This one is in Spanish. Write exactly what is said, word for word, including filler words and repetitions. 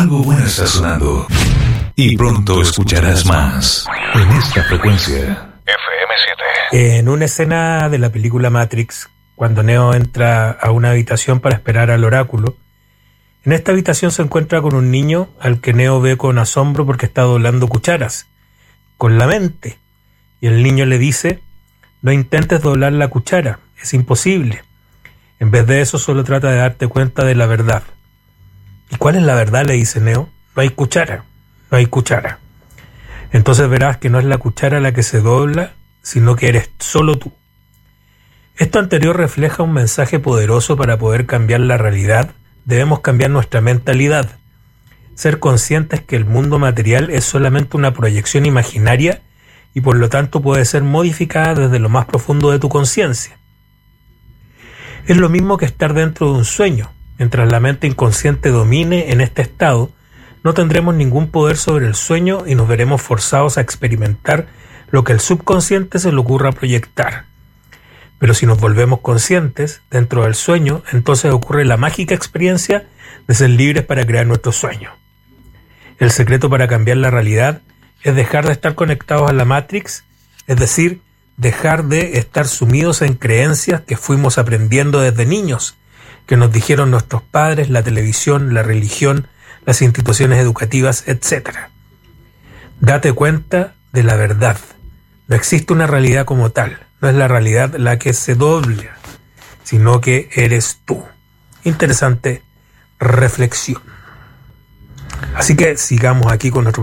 Algo bueno está sonando. Y pronto escucharás más en esta frecuencia. F M siete. En una escena de la película Matrix, cuando Neo entra a una habitación para esperar al oráculo, en esta habitación se encuentra con un niño al que Neo ve con asombro porque está doblando cucharas, con la mente. Y el niño le dice: no intentes doblar la cuchara, es imposible. En vez de eso, solo trata de darte cuenta de la verdad. ¿Y cuál es la verdad?, le dice Neo. No hay cuchara, no hay cuchara. Entonces verás que no es la cuchara la que se dobla, sino que eres solo tú. Esto anterior refleja un mensaje poderoso. Para poder cambiar la realidad, debemos cambiar nuestra mentalidad. Ser conscientes que el mundo material es solamente una proyección imaginaria y por lo tanto puede ser modificada desde lo más profundo de tu conciencia. Es lo mismo que estar dentro de un sueño. Mientras la mente inconsciente domine en este estado, no tendremos ningún poder sobre el sueño y nos veremos forzados a experimentar lo que el subconsciente se le ocurra proyectar. Pero si nos volvemos conscientes dentro del sueño, entonces ocurre la mágica experiencia de ser libres para crear nuestro sueño. El secreto para cambiar la realidad es dejar de estar conectados a la Matrix, es decir, dejar de estar sumidos en creencias que fuimos aprendiendo desde niños, que nos dijeron nuestros padres, la televisión, la religión, las instituciones educativas, etcétera. Date cuenta de la verdad. No existe una realidad como tal. No es la realidad la que se dobla, sino que eres tú. Interesante reflexión. Así que sigamos aquí con nuestro